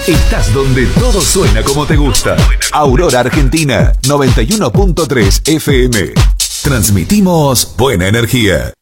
Estás donde todo suena como te gusta. Aurora Argentina, 91.3 FM. Transmitimos buena energía.